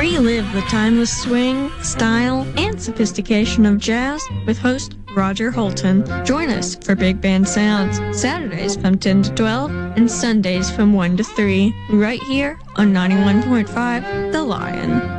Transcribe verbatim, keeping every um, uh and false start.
Relive the timeless swing, style, and sophistication of jazz with host Roger Holton. Join us for Big Band Sounds, Saturdays from ten to twelve and Sundays from one to three, right here on ninety-one point five The Lion.